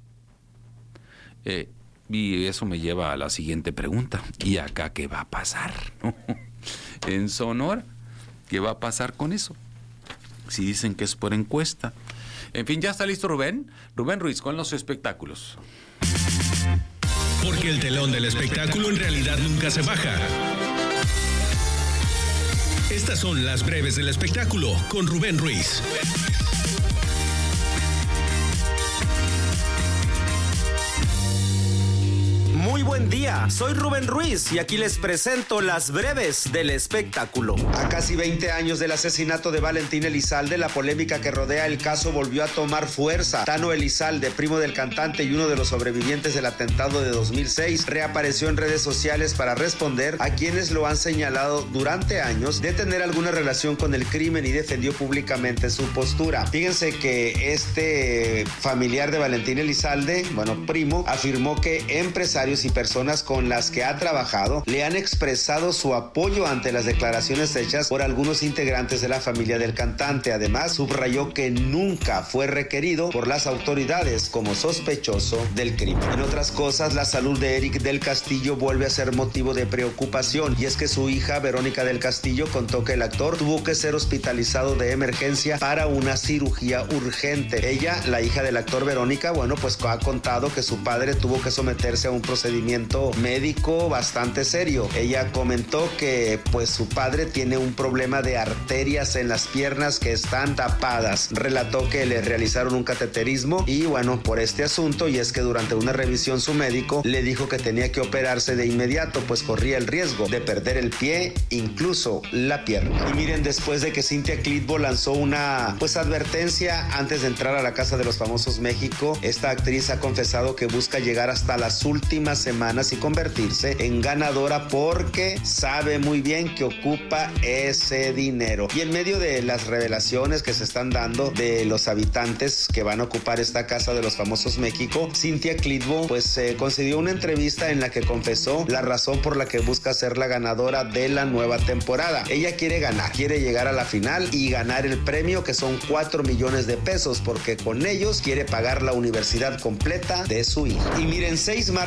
Y eso me lleva a la siguiente pregunta. ¿Y acá qué va a pasar? En Sonora, ¿qué va a pasar con eso? Si dicen que es por encuesta. En fin, ya está listo Rubén Ruiz con los espectáculos. Porque el telón del espectáculo en realidad nunca se baja. Estas son las breves del espectáculo con Rubén Ruiz. Muy buen día, soy Rubén Ruiz y aquí les presento las breves del espectáculo. A casi 20 años del asesinato de Valentín Elizalde, la polémica que rodea el caso volvió a tomar fuerza. Tano Elizalde, primo del cantante y uno de los sobrevivientes del atentado de 2006, reapareció en redes sociales para responder a quienes lo han señalado durante años de tener alguna relación con el crimen y defendió públicamente su postura. Fíjense que este familiar de Valentín Elizalde, primo, afirmó que empresarios y personas con las que ha trabajado le han expresado su apoyo ante las declaraciones hechas por algunos integrantes de la familia del cantante. Además, subrayó que nunca fue requerido por las autoridades como sospechoso del crimen. En otras cosas, la salud de Eric del Castillo vuelve a ser motivo de preocupación, y es que su hija, Verónica del Castillo, contó que el actor tuvo que ser hospitalizado de emergencia para una cirugía urgente. Ella, la hija del actor Verónica, ha contado que su padre tuvo que someterse a un procedimiento médico bastante serio. Ella comentó que su padre tiene un problema de arterias en las piernas que están tapadas. Relató que le realizaron un cateterismo y por este asunto, y es que durante una revisión su médico le dijo que tenía que operarse de inmediato, pues corría el riesgo de perder el pie, incluso la pierna. Y miren, después de que Cynthia Clitbo lanzó una advertencia antes de entrar a la Casa de los Famosos México, esta actriz ha confesado que busca llegar hasta las últimas semanas y convertirse en ganadora porque sabe muy bien que ocupa ese dinero. Y en medio de las revelaciones que se están dando de los habitantes que van a ocupar esta Casa de los Famosos México, Cynthia Clitbo concedió una entrevista en la que confesó la razón por la que busca ser la ganadora de la nueva temporada. Ella quiere ganar, quiere llegar a la final y ganar el premio, que son 4 millones de pesos, porque con ellos quiere pagar la universidad completa de su hija. Y miren, 6 marcas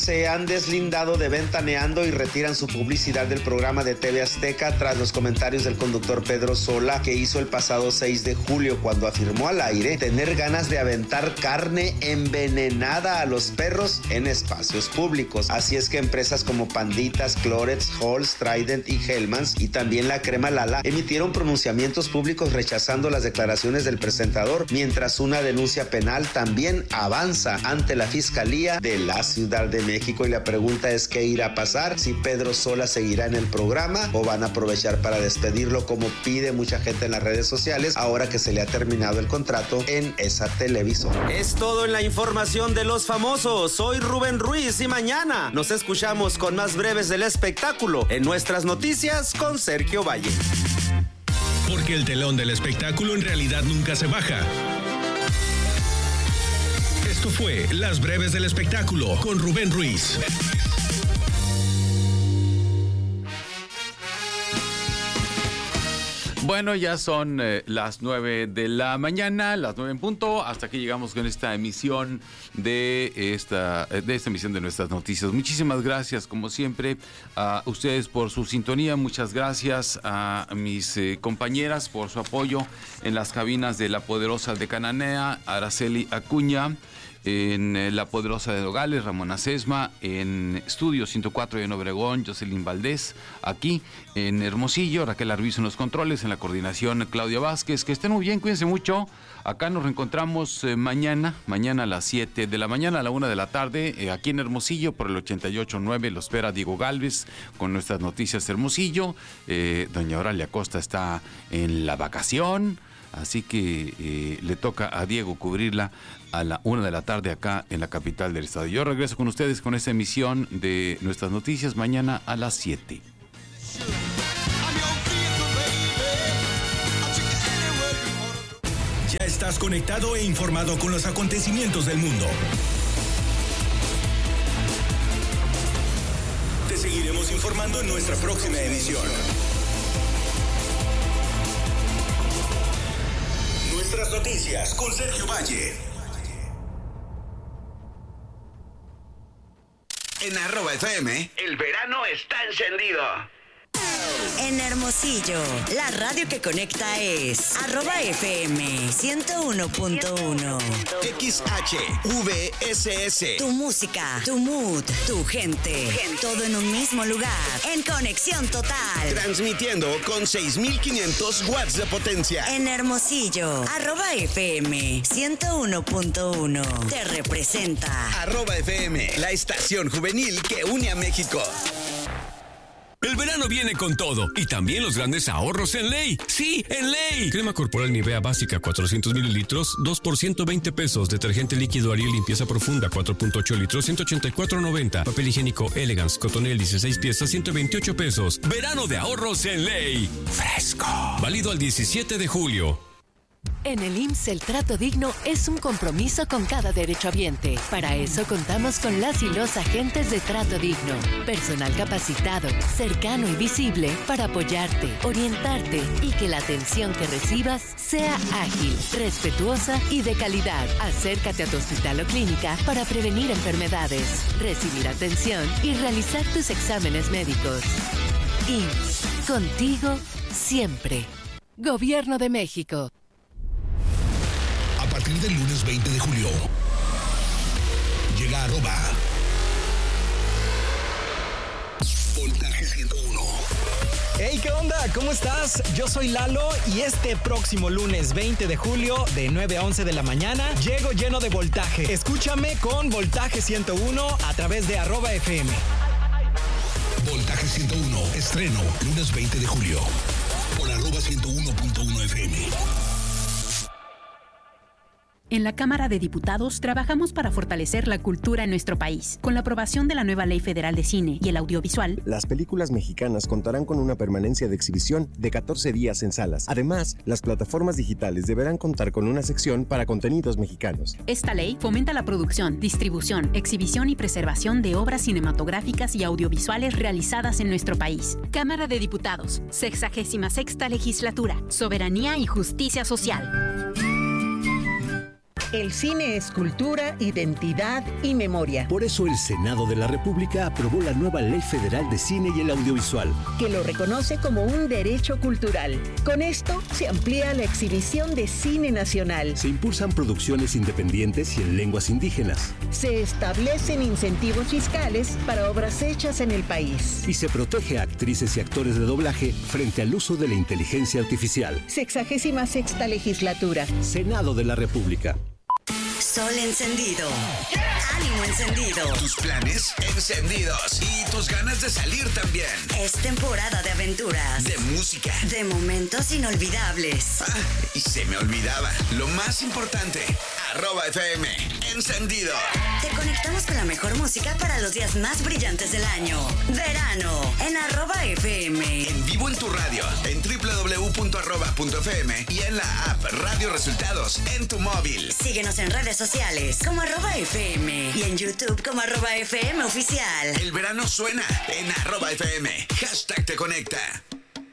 se han deslindado de Ventaneando y retiran su publicidad del programa de TV Azteca tras los comentarios del conductor Pedro Sola, que hizo el pasado 6 de julio cuando afirmó al aire tener ganas de aventar carne envenenada a los perros en espacios públicos. Así es que empresas como Panditas, Clorets, Halls, Trident y Hellmann's, y también la Crema Lala, emitieron pronunciamientos públicos rechazando las declaraciones del presentador, mientras una denuncia penal también avanza ante la Fiscalía de la Ciudad de México. Y la pregunta es: ¿qué irá a pasar? ¿Si Pedro Sola seguirá en el programa o van a aprovechar para despedirlo, como pide mucha gente en las redes sociales, ahora que se le ha terminado el contrato en esa televisora? Es todo en la información de los famosos. Soy Rubén Ruiz y mañana nos escuchamos con más breves del espectáculo en Nuestras Noticias con Sergio Valle. Porque el telón del espectáculo en realidad nunca se baja. Esto fue Las Breves del Espectáculo con Rubén Ruiz. Bueno, ya son las 9 de la mañana, las 9 en punto. Hasta aquí llegamos con esta emisión de esta emisión de Nuestras Noticias. Muchísimas gracias, como siempre, a ustedes por su sintonía. Muchas gracias a mis compañeras por su apoyo en las cabinas de La Poderosa de Cananea, Araceli Acuña, en La Poderosa de Nogales, Ramona Sesma, en Estudio 104 en Obregón, Jocelyn Valdés, aquí en Hermosillo, Raquel Arbizu en los controles, en la coordinación Claudia Vázquez. Que estén muy bien, cuídense mucho. Acá nos reencontramos mañana a las 7 de la mañana, a la 1 de la tarde, aquí en Hermosillo por el 88.9. Lo espera Diego Galvez con Nuestras Noticias Hermosillo. Doña Oralia Costa está en la vacación, así que le toca a Diego cubrirla a la 1 de la tarde acá en la capital del estado. Yo regreso con ustedes con esta emisión de Nuestras Noticias mañana a las 7. Ya estás conectado e informado con los acontecimientos del mundo. Te seguiremos informando en nuestra próxima edición. Nuestras Noticias con Sergio Valle. En @FM, el verano está encendido. En Hermosillo, la radio que conecta es @FM 101.1. XHVSS. Tu música, tu mood, tu gente. Todo en un mismo lugar. En conexión total. Transmitiendo con 6,500 watts de potencia. En Hermosillo, @FM 101.1. Te representa. @FM, la estación juvenil que une a México. El verano viene con todo y también los grandes ahorros en Ley. ¡Sí, en Ley! Crema corporal Nivea básica 400 mililitros, 2 por 120 pesos. Detergente líquido Ariel limpieza profunda 4.8 litros, 184.90. Papel higiénico Elegance Cotonel 16 piezas, 128 pesos. Verano de ahorros en Ley. Fresco. Válido al 17 de julio. En el IMSS, el trato digno es un compromiso con cada derechohabiente. Para eso contamos con las y los agentes de Trato Digno. Personal capacitado, cercano y visible para apoyarte, orientarte y que la atención que recibas sea ágil, respetuosa y de calidad. Acércate a tu hospital o clínica para prevenir enfermedades, recibir atención y realizar tus exámenes médicos. IMSS, contigo siempre. Gobierno de México. A partir del lunes 20 de julio, llega Voltaje 101. Hey, ¿qué onda? ¿Cómo estás? Yo soy Lalo y este próximo lunes 20 de julio de 9 a 11 de la mañana llego lleno de voltaje. Escúchame con Voltaje 101 a través de @FM. Voltaje 101, estreno, lunes 20 de julio, por @101.1 FM. En la Cámara de Diputados trabajamos para fortalecer la cultura en nuestro país. Con la aprobación de la nueva Ley Federal de Cine y el Audiovisual, las películas mexicanas contarán con una permanencia de exhibición de 14 días en salas. Además, las plataformas digitales deberán contar con una sección para contenidos mexicanos. Esta ley fomenta la producción, distribución, exhibición y preservación de obras cinematográficas y audiovisuales realizadas en nuestro país. Cámara de Diputados, 66ª Legislatura, Soberanía y Justicia Social. El cine es cultura, identidad y memoria. Por eso el Senado de la República aprobó la nueva Ley Federal de Cine y el Audiovisual, que lo reconoce como un derecho cultural. Con esto se amplía la exhibición de cine nacional. Se impulsan producciones independientes y en lenguas indígenas. Se establecen incentivos fiscales para obras hechas en el país. Y se protege a actrices y actores de doblaje frente al uso de la inteligencia artificial. 66ª legislatura. Senado de la República. Sol encendido. Ánimo encendido. Tus planes encendidos. Y tus ganas de salir también. Es temporada de aventuras. De música. De momentos inolvidables. Y se me olvidaba. Lo más importante. @FM. Encendido. Te conectamos con la mejor música para los días más brillantes del año. Verano. En @FM. En vivo en tu radio. En www.arroba.fm. Y en la app Radio Resultados en tu móvil. Síguenos en redes sociales como @FM y en YouTube como @FM Oficial. El verano suena en @FM. #te conecta.